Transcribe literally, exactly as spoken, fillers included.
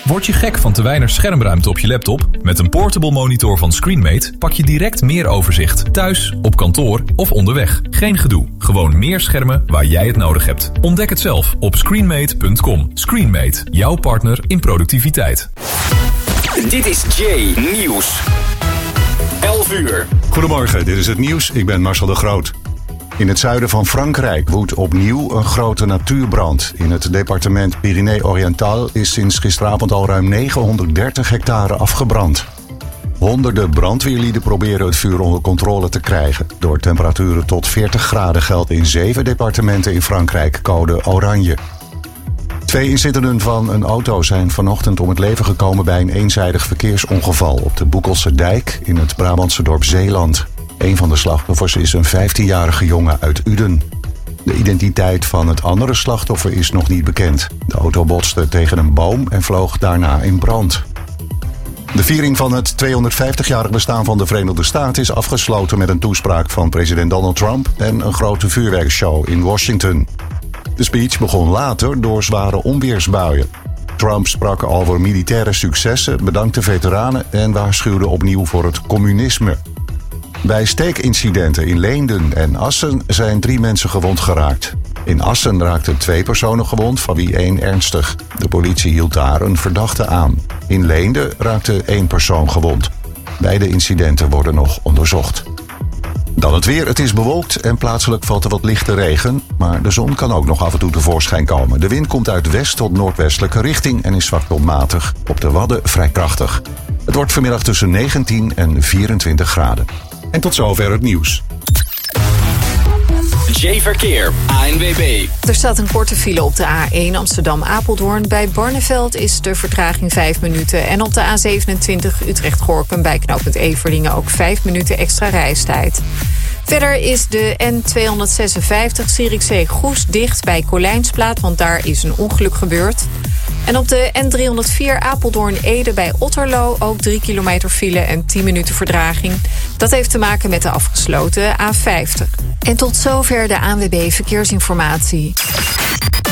Word je gek van te weinig schermruimte op je laptop? Met een portable monitor van Screenmate pak je direct meer overzicht. Thuis, op kantoor of onderweg. Geen gedoe. Gewoon meer schermen waar jij het nodig hebt. Ontdek het zelf op screenmate punt com. Screenmate, jouw partner in productiviteit. Dit is Jay Nieuws. elf uur. Goedemorgen, dit is het nieuws. Ik ben Marcel de Groot. In het zuiden van Frankrijk woedt opnieuw een grote natuurbrand. In het departement Pyrénées-Oriental is sinds gisteravond al ruim negenhonderddertig hectare afgebrand. Honderden brandweerlieden proberen het vuur onder controle te krijgen. Door temperaturen tot veertig graden geldt in zeven departementen in Frankrijk code oranje. Twee inzittenden van een auto zijn vanochtend om het leven gekomen bij een eenzijdig verkeersongeval op de Boekelse Dijk in het Brabantse dorp Zeeland. Een van de slachtoffers is een vijftienjarige jongen uit Uden. De identiteit van het andere slachtoffer is nog niet bekend. De auto botste tegen een boom en vloog daarna in brand. De viering van het tweehonderdvijftigjarig bestaan van de Verenigde Staten is afgesloten met een toespraak van president Donald Trump en een grote vuurwerkshow in Washington. De speech begon later door zware onweersbuien. Trump sprak over militaire successen, bedankte veteranen en waarschuwde opnieuw voor het communisme. Bij steekincidenten in Leenden en Assen zijn drie mensen gewond geraakt. In Assen raakten twee personen gewond, van wie één ernstig. De politie hield daar een verdachte aan. In Leenden raakte één persoon gewond. Beide incidenten worden nog onderzocht. Dan het weer. Het is bewolkt en plaatselijk valt er wat lichte regen. Maar de zon kan ook nog af en toe tevoorschijn komen. De wind komt uit west tot noordwestelijke richting en is zwak tot matig. Op de Wadden vrij krachtig. Het wordt vanmiddag tussen negentien en vierentwintig graden. En tot zover het nieuws. J-Verkeer, A N W B. Er staat een korte file op de A één Amsterdam-Apeldoorn. Bij Barneveld is de vertraging vijf minuten. En op de A zevenentwintig Utrecht-Gorkum bij knooppunt Everdingen ook vijf minuten extra reistijd. Verder is de N tweehonderdzesenvijftig Zierikzee-Goes dicht bij Colijnsplaat, want daar is een ongeluk gebeurd. En op de N driehonderdvier Apeldoorn-Ede bij Otterlo ook drie kilometer file en tien minuten verdraging. Dat heeft te maken met de afgesloten A vijftig. En tot zover de A N W B Verkeersinformatie.